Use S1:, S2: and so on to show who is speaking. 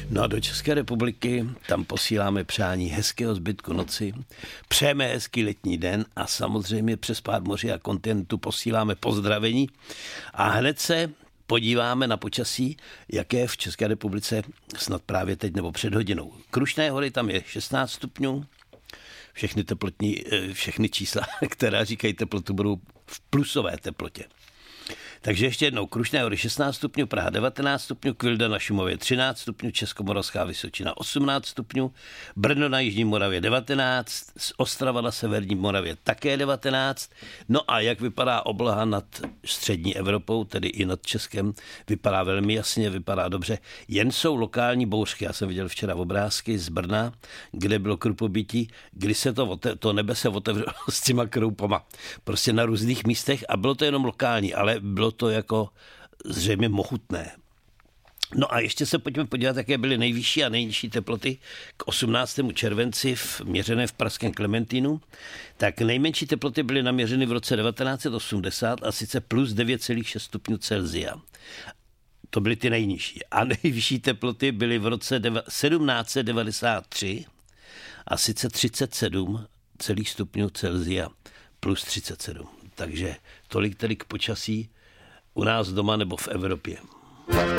S1: No a do České republiky tam posíláme přání hezkého zbytku noci, přejeme hezký letní den a samozřejmě přes pár moři a kontinentu posíláme pozdravení a hned se podíváme na počasí, jaké je v České republice snad právě teď nebo před hodinou. Krušné hory tam je 16 stupňů, všechny čísla, která říkají teplotu, budou v plusové teplotě. Takže ještě jednou, Krušné hory 16 stupňů, Praha 19 stupňů, Kvilda na Šumově 13 stupňů, Českomoravská Vysočina 18 stupňů, Brno na Jižní Moravě 19, Ostrava na Severní Moravě také 19. No a jak vypadá obloha nad střední Evropou, tedy i nad Českem, vypadá velmi jasně, vypadá dobře. Jen jsou lokální bouřky. Já jsem viděl včera obrázky z Brna, kde bylo krupobytí, kdy se to nebe se otevřelo s těma kroupama. Prostě na různých místech a bylo to jenom lokální, ale bylo to jako zřejmě mohutné. No a ještě se pojďme podívat, jaké byly nejvyšší a nejnižší teploty k 18. červenci měřené v pražském Klementínu. Tak nejmenší teploty byly naměřeny v roce 1980 a sice plus 9,6 stupňů Celsia. To byly ty nejnižší. A nejvyšší teploty byly v roce 1793 a sice 37 stupňů Celsia plus 37. Takže tolik tedy k počasí u nás doma nebo v Evropě.